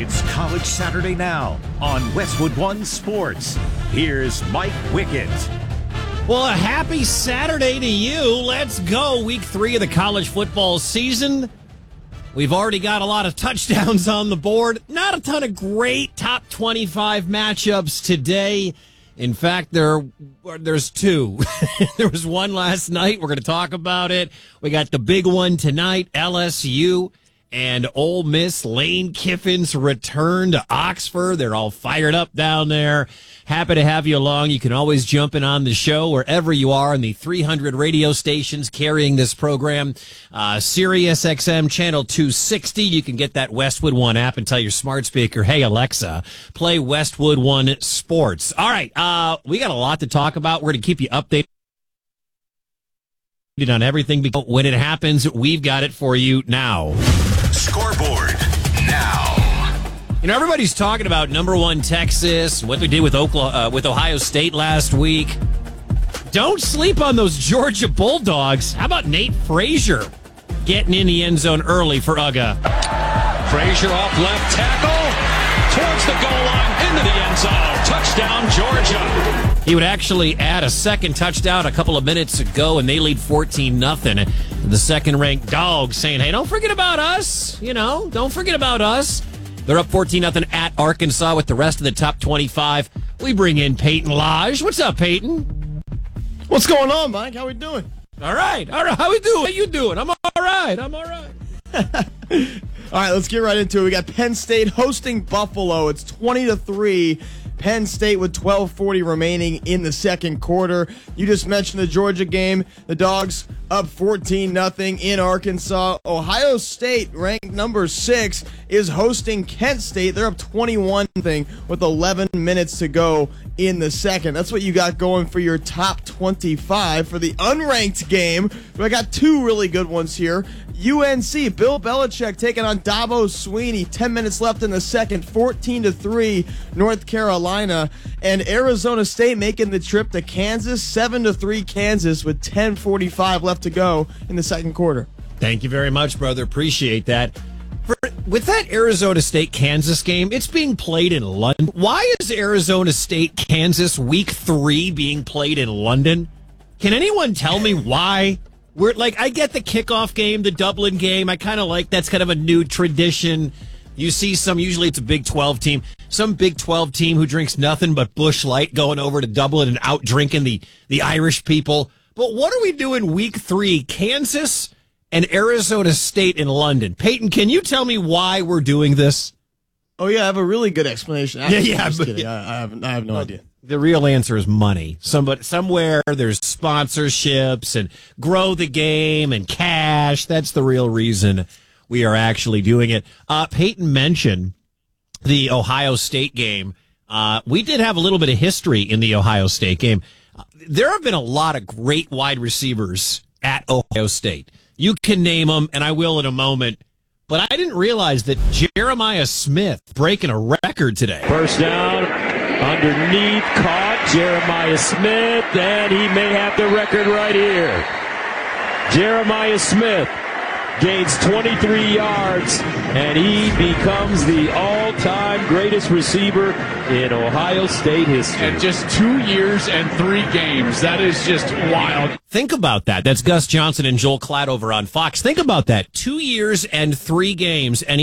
It's College Saturday Now on Westwood One Sports. Here's Mike Wickett. Well, a happy Saturday to you. Let's go. Week 3 of the college football season. We've already got a lot of touchdowns on the board. Not a ton of great top 25 matchups today. In fact, there's two. There was one last night. We're going to talk about it. We got the big one tonight, LSU and Ole Miss. Lane Kiffin's return to Oxford. They're all fired up down there. Happy to have you along. You can always jump in on the show wherever you are on the 300 radio stations carrying this program. Sirius XM channel 260. You can get that Westwood One app and tell your smart speaker, hey, Alexa, play Westwood One Sports. All right. We got a lot to talk about. We're going to keep you updated on everything. When it happens, we've got it for you now. Scoreboard now. You know, everybody's talking about number 1 Texas, what they did with Ohio State last week. Don't sleep on those Georgia Bulldogs. How about Nate Frazier getting in the end zone early for UGA? Frazier off left tackle towards the goal line into the end zone. Touchdown, Georgia. He would actually add a second touchdown a couple of minutes ago, and they lead 14-0. The second-ranked Dogs saying, hey, don't forget about us. You know, don't forget about us. They're up 14-0 at Arkansas with the rest of the top 25. We bring in Peyton Lodge. What's up, Peyton? What's going on, Mike? How we doing? All right. How we doing? How you doing? I'm all right. All right, let's get right into it. We got Penn State hosting Buffalo. It's 20-3. Penn State with 12:40 remaining in the second quarter. You just mentioned the Georgia game. The Dogs up 14-0 in Arkansas. Ohio State, ranked number 6, is hosting Kent State. They're up 21-0 with 11 minutes to go in the second. That's what you got going for your top 25. For the unranked game, I got two really good ones here. UNC, Bill Belichick taking on Dabo Swinney. 10 minutes left in the second, 14-3 North Carolina. And Arizona State making the trip to Kansas, 7-3 Kansas with 10:45 left to go in the second quarter. Thank you very much, brother. Appreciate that. With that Arizona State-Kansas game, it's being played in London. Why is Arizona State-Kansas Week 3 being played in London? Can anyone tell me why? I get the kickoff game, the Dublin game. I kind of like that's kind of a new tradition. You see usually it's a Big 12 team, some Big 12 team who drinks nothing but Busch Light going over to Dublin and out drinking the Irish people. But what are we doing Week 3, Kansas and Arizona State in London? Peyton, can you tell me why we're doing this? Oh, yeah, I have a really good explanation. Yeah. I'm just kidding. I have no idea. The real answer is money. Somewhere there's sponsorships and grow the game and cash. That's the real reason we are actually doing it. Peyton mentioned the Ohio State game. We did have a little bit of history in the Ohio State game. There have been a lot of great wide receivers at Ohio State. You can name them, and I will in a moment. But I didn't realize that Jeremiah Smith breaking a record today. First down, underneath, caught Jeremiah Smith, and he may have the record right here. Jeremiah Smith gains 23 yards, and he becomes the all-time greatest receiver in Ohio State history. And just 2 years and 3 games. That is just wild. Think about that. That's Gus Johnson and Joel Klatt over on Fox. Think about that. 2 years and 3 games, and